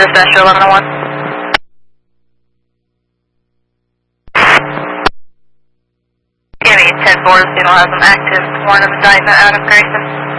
Dispatcher 1101. Give me 10-4, Seattle has an active warrant of indictment out of Grayson.